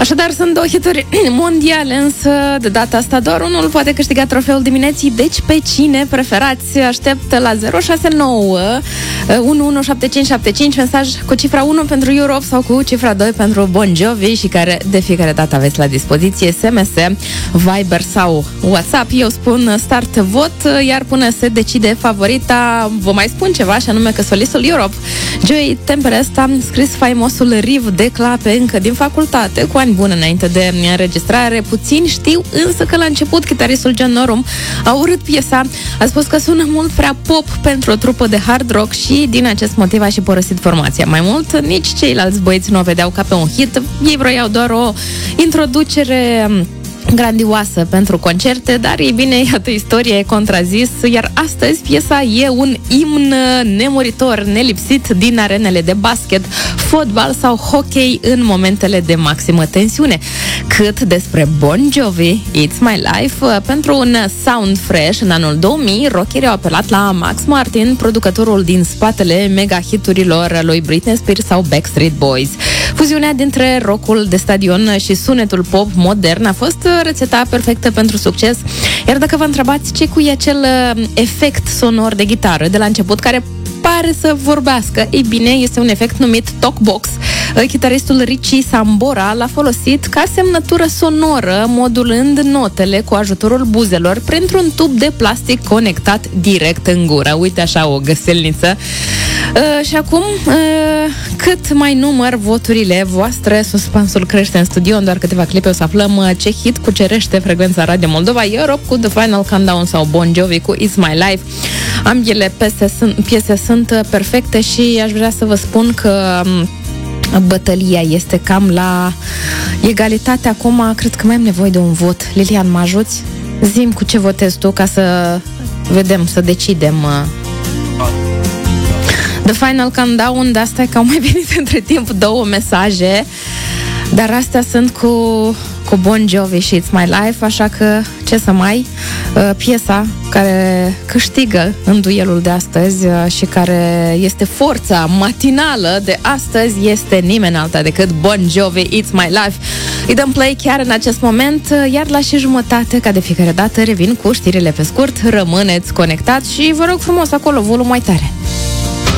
Așadar, sunt două hituri mondiale, însă de data asta doar unul poate câștiga trofeul dimineții. Deci pe cine preferați? Aștept la 069 117575 mesaj cu cifra 1 pentru Europe sau cu cifra 2 pentru Bon Jovi și care de fiecare dată aveți la dispoziție SMS, Viber sau WhatsApp. Eu spun start vot, iar până se decide favorita, vă mai spun ceva, și anume că solistul Europe, Joey Tempest, a scris faimosul riff de clape încă din facultate, cu ani buni înainte de înregistrare. Puțin știu însă că la început chitaristul John Norum a urât piesa, a spus că sună mult prea pop pentru o trupă de hard rock și din acest motiv a și părăsit formația. Mai mult, nici ceilalți băieți nu o vedeau ca pe un hit, ei vroiau doar o introducere grandioasă pentru concerte, dar e bine, iată, istoria e contrazis, iar astăzi piesa e un imn nemuritor, nelipsit din arenele de basket, fotbal sau hockey în momentele de maximă tensiune. Cât despre Bon Jovi, It's My Life, pentru un sound fresh în anul 2000, rockerii au apelat la Max Martin, producătorul din spatele mega-hiturilor lui Britney Spears sau Backstreet Boys. Fuziunea dintre rockul de stadion și sunetul pop modern a fost rețeta perfectă pentru succes. Iar dacă vă întrebați ce cu acel efect sonor de gitară de la început care pare să vorbească, ei bine, este un efect numit talkbox. Chitaristul Richie Sambora l-a folosit ca semnătură sonoră, modulând notele cu ajutorul buzelor printr-un tub de plastic conectat direct în gură. Uite așa o găselniță. Și acum, cât mai număr voturile voastre, suspansul crește în studio. În doar câteva clipe o să aflăm ce hit cucerește frecvența Radio Moldova: Europe cu The Final Countdown sau Bon Jovi cu It's My Life. Ambele piese sunt perfecte și aș vrea să vă spun că bătălia este cam la egalitate acum. Cred că mai am nevoie de un vot. Lilian, mă ajuți? Zi-mi cu ce votezi tu ca să vedem, să decidem. The Final Countdown, de asta e că au mai venit între timp două mesaje, dar astea sunt cu Bon Jovi și It's My Life, așa că ce să mai... piesa care câștigă în duelul de astăzi și care este forța matinală de astăzi este nimeni alta decât Bon Jovi, It's My Life. Îi dăm play chiar în acest moment, iar la și jumătate, ca de fiecare dată, revin cu știrile pe scurt. Rămâneți conectați și vă rog frumos acolo, volum mai tare.